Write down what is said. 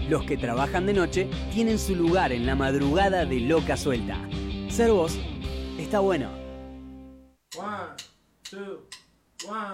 Los que trabajan de noche tienen su lugar en la madrugada de Loca Suelta. Ser vos está bueno. 1, 2, 1,